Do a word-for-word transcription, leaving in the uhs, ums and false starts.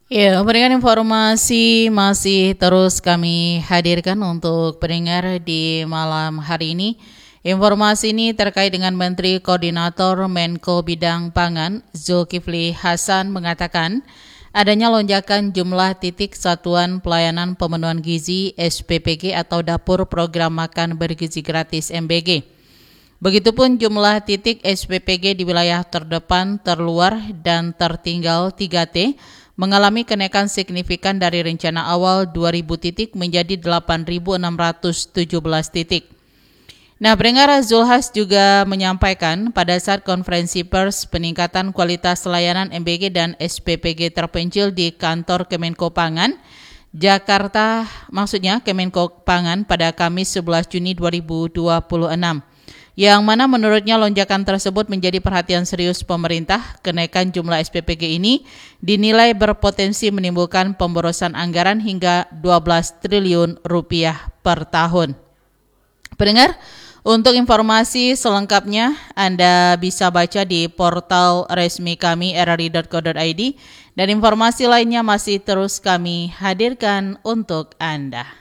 Ya, berikan informasi masih terus kami hadirkan untuk pendengar di malam hari ini. Informasi ini terkait dengan Menteri Koordinator Menko Bidang Pangan, Zulkifli Hasan mengatakan adanya lonjakan jumlah titik Satuan Pelayanan Pemenuhan Gizi S P P G atau Dapur Program Makan Bergizi Gratis M B G. Begitupun jumlah titik S P P G di wilayah terdepan, terluar, dan tertinggal tiga T mengalami kenaikan signifikan dari rencana awal dua ribu titik menjadi delapan ribu enam ratus tujuh belas titik. Nah, pendengar, Zulhas juga menyampaikan pada saat konferensi pers peningkatan kualitas layanan M B G dan S P P G terpencil di kantor Kemenko Pangan, Jakarta, maksudnya Kemenko Pangan pada Kamis sebelas Juni dua ribu dua puluh enam. Yang mana menurutnya lonjakan tersebut menjadi perhatian serius pemerintah. Kenaikan jumlah S P P G ini dinilai berpotensi menimbulkan pemborosan anggaran hingga dua belas triliun rupiah per tahun. Pendengar, untuk informasi selengkapnya Anda bisa baca di portal resmi kami r r i dot co dot i d dan informasi lainnya masih terus kami hadirkan untuk Anda.